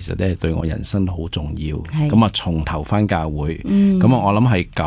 實咧對我人生都好重要。咁啊，從頭返教會，咁啊，我諗係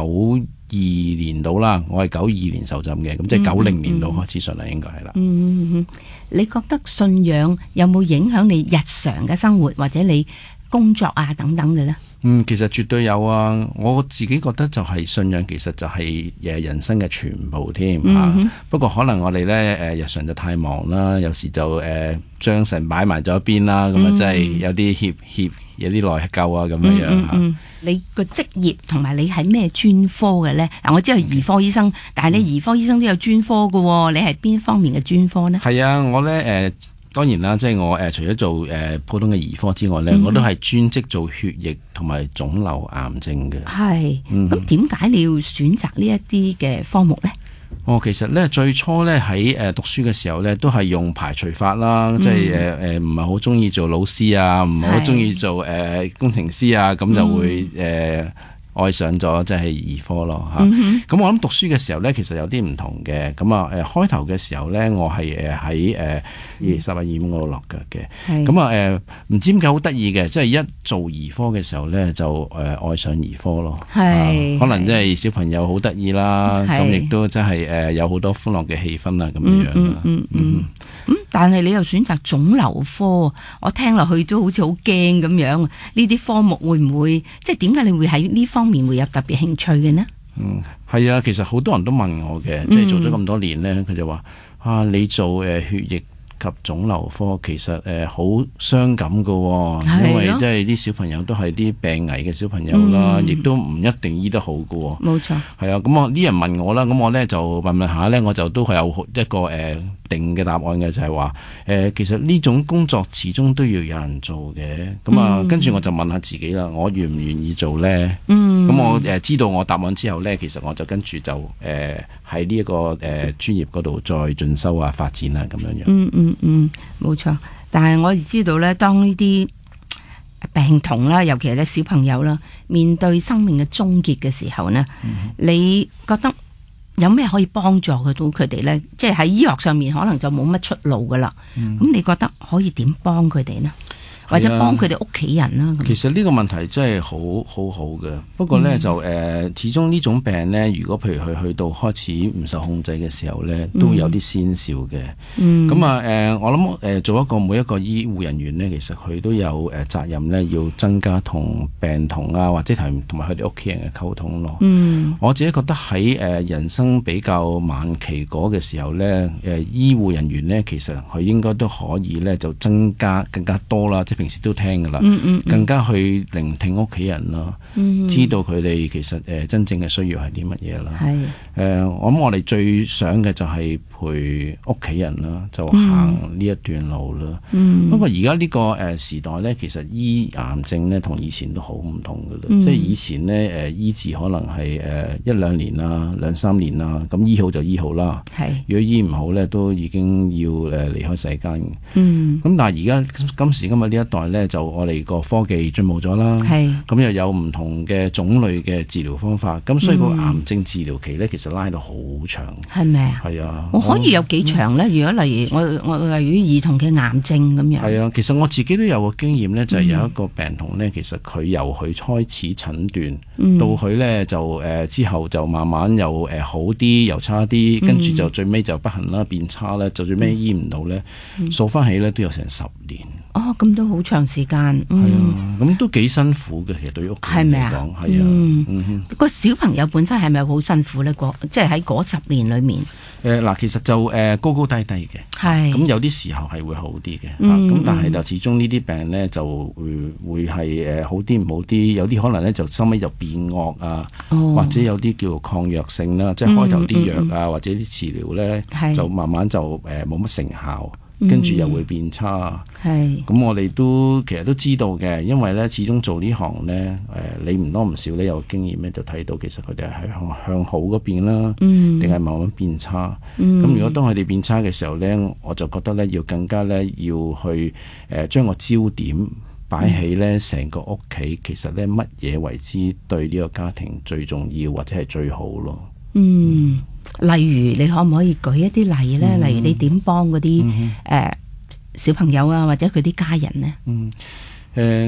92年到啦，我係92年受浸嘅，咁即係90年到開始信啦，應該係啦。 你覺得信仰有冇影響你日常嘅生活或者你工作啊等等嘅呢？ 其實絕對有啊！我自己覺得就係信仰，其實就係人生嘅全部添啊。不過可能我哋咧日常就太忙啦，有時就將神擺埋咗一邊啦，咁啊真係有啲怯，有啲內疚啊咁樣。 你個職業同埋你係咩專科嘅咧？嗱，我知係兒科醫生，但係你兒科醫生都有專科㗎喎，你係邊方面嘅專科呢？ 係啊，我咧當然啦，即係我除咗做普通嘅兒科之外咧，我都係專職做血液同埋腫瘤癌症嘅。係，咁點解你要選擇呢一啲嘅科目咧？其實咧最初咧喺讀書嘅時候咧，都係用排除法啦，即係唔係好中意做老師啊，唔係好中意做工程師啊，咁就會愛上咗即係兒科咯嚇。咁我諗讀書嘅時候咧，其實有啲唔同嘅。咁啊開頭嘅時候咧，我係喺撒瑪利亞嗰度落腳嘅。咁啊唔知點解好得意嘅，即係一做兒科嘅時候咧，就愛上兒科咯。可能即係小朋友好得意啦，咁亦都真係有好多歡樂嘅氣氛啦咁樣啦。 但係你又選擇腫瘤科，我聽落去都好似好驚咁樣。呢啲科目會唔會即係點解你會喺呢方面會有特別興趣嘅呢？ 係啊，其實好多人都問我嘅，即係做咗咁多年咧，佢就話你做血液及腫瘤科其實好傷感㗎，因為即係啲小朋友都係啲病危嘅小朋友啦，亦都唔一定醫得好㗎。冇錯。係啊，咁我啲人問我啦，咁我咧就問下咧，我就都係有一個定嘅答案嘅，就係話其實呢種工作始終都要有人做嘅。咁啊，跟住我就問下自己啦，我願唔願意做咧？咁我知道我答案之後咧，其實我就跟住就喺呢一個專業嗰度再進修啊、發展啊咁樣樣。 冇錯。但係我哋知道咧，當呢啲病童啦，尤其係咧小朋友啦，面對生命嘅終結嘅時候呢，你覺得有咩可以幫助到佢哋呢？即係喺醫學上面可能就冇乜出路噶啦。咁你覺得可以點幫佢哋呢？或者幫佢哋屋企人啦。 其實呢個問題真係好嘅，不過呢，就始終呢種病呢，如果譬如佢去到開始唔受控制嘅時候呢，都有啲先兆嘅。咁我諗做每一個醫護人員呢，其實佢都有責任呢，要增加同病童啊或者同埋佢哋屋企人嘅溝通咯。我自己覺得喺人生比較晚期嗰嘅時候呢，醫護人員呢，其實佢應該都可以呢，就增加更加多啦，即平時都聽噶啦，更加去聆聽屋企人咯，知道佢哋其實真正嘅需要係啲乜嘢啦。我諗我哋最想嘅就係陪屋企人啦，就行呢一段路啦。不過而家呢個時代呢，其實醫癌症呢同以前都好唔同噶啦。即係以前呢醫治可能係1-2年啦、2-3年啦，咁醫好就醫好啦。如果醫唔好呢，都已經要離開世間。咁但係而家今時今日呢一代呢，就我哋個科技進步咗啦，咁又有唔同嘅種類嘅治療方法，咁所以個癌症治療期呢，其實拉到好長。係咪啊？係啊。我可以有幾長呢？如果例如我例如兒童嘅癌症咁樣。係啊，其實我自己都有個經驗呢，就係有一個病童呢，其實佢由佢開始診斷，到佢呢就之後就慢慢又好啲又差啲，跟住就最尾就不幸啦變差啦，就最尾醫唔到呢，數翻起呢都有成10年。咁都好長時間。係啊，咁都幾辛苦嘅，其實對於屋企人嚟講。係啊。個小朋友本身係咪好辛苦呢？即係喺嗰10年裏面。嗱，其實就高高低低嘅。係。咁有啲時候係會好啲嘅。咁但係就始終呢啲病呢，就會係好啲唔好啲，有啲可能呢就收尾就變惡啊，或者有啲叫抗藥性啦，即係開頭啲藥啊或者啲治療呢，就慢慢就冇乜成效。跟住又會變差，咁我哋其實都知道嘅，因為咧始終做呢行咧，你唔多唔少咧有經驗咧，就睇到其實佢哋係向好嗰邊啦，定係慢慢變差。咁如果當佢哋變差嘅時候咧，我就覺得咧要更加咧要去將個焦點擺喺咧成個屋企，其實咧乜嘢為之對呢個家庭最重要或者係最好咯。例如你可唔可以舉一啲例呢？例如你點幫嗰啲小朋友啊，或者佢啲家人呢？